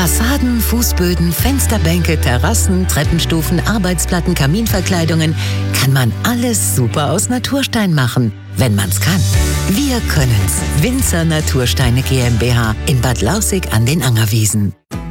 Fassaden, Fußböden, Fensterbänke, Terrassen, Treppenstufen, Arbeitsplatten, Kaminverkleidungen. Kann man alles super aus Naturstein machen, wenn man's kann. Wir können's. Winzer Natursteine GmbH in Bad Lausick an den Angerwiesen.